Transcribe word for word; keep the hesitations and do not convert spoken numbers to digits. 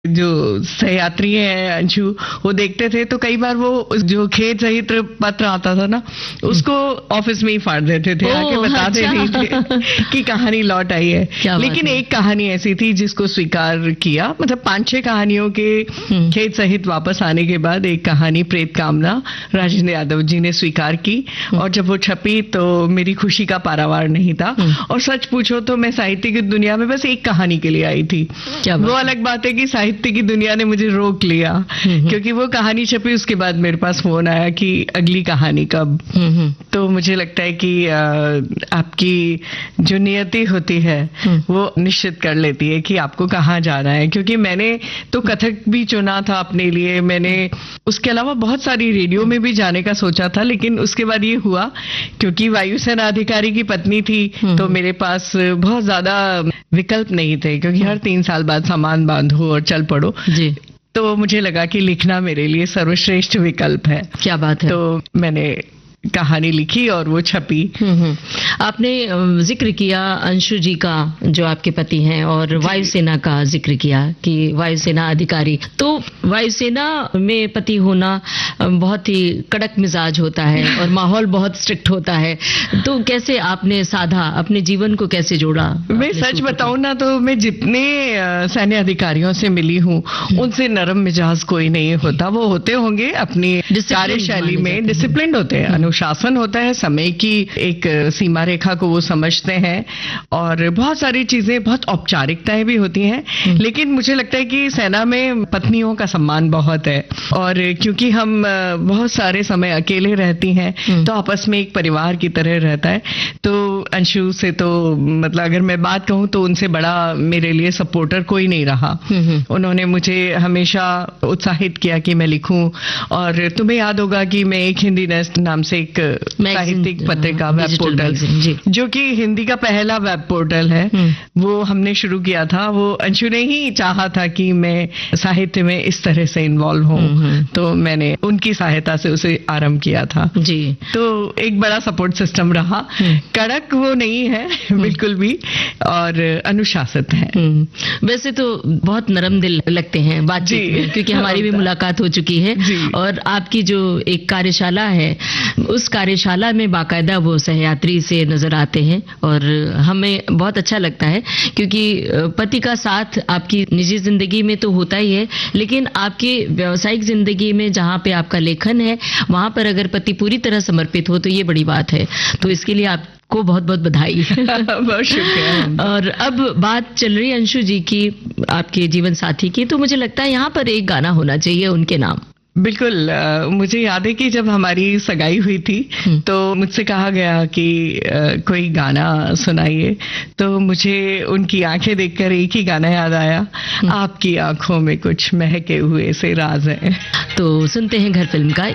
जो सहयात्री हैं अंशु, वो देखते थे तो कई बार वो जो खेत सहित पत्र आता था ना, उसको ऑफिस में ही फाड़ देते थे, आके बताते अच्छा। नहीं थे कि कहानी लौट आई है। लेकिन एक कहानी ऐसी थी जिसको स्वीकार किया, मतलब पांच छह कहानियों के खेत सहित वापस आने के बाद एक कहानी प्रेत कामना राजेंद्र यादव जी ने स्वीकार की, और जब वो छपी तो मेरी खुशी का पारावार नहीं था। और सच पूछो तो मैं साहित्य की दुनिया में बस एक कहानी के लिए आई थी। वो अलग बात है कि साहित्य की दुनिया ने मुझे रोक लिया, क्योंकि वो कहानी छपी, उसके बाद मेरे पास फोन आया कि अगली कहानी कब। तो मुझे लगता है कि आपकी जो नियति होती है वो निश्चित कर लेती है कि आपको कहाँ जाना है। क्योंकि मैंने तो कथक भी चुना था अपने लिए, मैंने उसके अलावा बहुत सारी रेडियो में भी जाने का सोचा था, लेकिन उसके बाद ये हुआ क्योंकि वायुसेना अधिकारी की पत्नी थी तो मेरे पास बहुत ज्यादा विकल्प नहीं थे, क्योंकि हर तीन साल बाद सामान बांधो और चल पड़ो जी। तो मुझे लगा कि लिखना मेरे लिए सर्वश्रेष्ठ विकल्प है। क्या बात है। तो मैंने कहानी लिखी और वो छपी। आपने जिक्र किया अंशु जी का, जो आपके पति हैं, और वायुसेना का जिक्र किया कि वायुसेना अधिकारी। तो वायुसेना में पति होना बहुत ही कड़क मिजाज होता है और माहौल बहुत स्ट्रिक्ट होता है, तो कैसे आपने साधा, अपने जीवन को कैसे जोड़ा? मैं सच बताऊं ना तो मैं जितने सैन्य अधिकारियों से मिली हूँ उनसे नरम मिजाज कोई नहीं होता। वो होते होंगे अपनी कार्यशैली में डिसिप्लिन होते हैं, शासन होता है, समय की एक सीमा रेखा को वो समझते हैं, और बहुत सारी चीजें, बहुत औपचारिकताएं भी होती हैं। लेकिन मुझे लगता है कि सेना में पत्नियों का सम्मान बहुत है, और क्योंकि हम बहुत सारे समय अकेले रहती हैं तो आपस में एक परिवार की तरह रहता है। तो अंशु से तो मतलब अगर मैं बात कहूँ तो उनसे बड़ा मेरे लिए सपोर्टर कोई नहीं रहा। उन्होंने मुझे हमेशा उत्साहित किया कि मैं लिखूं, और तुम्हें याद होगा कि मैं एक हिंदी नेस्ट नाम से एक साहित्यिक पत्रिका वेब पोर्टल, जो कि हिंदी का पहला वेब पोर्टल है, वो हमने शुरू किया था। वो अंशु ने ही चाहा था कि मैं साहित्य में इस तरह से इन्वॉल्व हूँ, तो मैंने उनकी सहायता से उसे आरंभ किया था जी। तो एक बड़ा सपोर्ट सिस्टम रहा। कड़क वो नहीं है बिल्कुल भी, और अनुशासित है। वैसे तो बहुत नरम दिल लगते हैं बातचीत में, क्योंकि हमारी भी मुलाकात हो चुकी है, और आपकी जो एक कार्यशाला है उस कार्यशाला में बाकायदा वो सहयात्री से नजर आते हैं, और हमें बहुत अच्छा लगता है क्योंकि पति का साथ आपकी निजी जिंदगी में तो होता ही है, लेकिन आपकी व्यावसायिक जिंदगी में जहाँ पे आपका लेखन है वहां पर अगर पति पूरी तरह समर्पित हो तो ये बड़ी बात है। तो इसके लिए आप को बहुत बहुत बधाई। बहुत शुक्रिया। और अब बात चल रही है अंशु जी की, आपके जीवन साथी की, तो मुझे लगता है यहाँ पर एक गाना होना चाहिए उनके नाम। बिल्कुल। आ, मुझे याद है कि जब हमारी सगाई हुई थी तो मुझसे कहा गया कि आ, कोई गाना सुनाइए, तो मुझे उनकी आंखें देखकर एक ही गाना याद आया, आपकी आंखों में कुछ महके हुए से राज है। तो सुनते हैं घर फिल्म का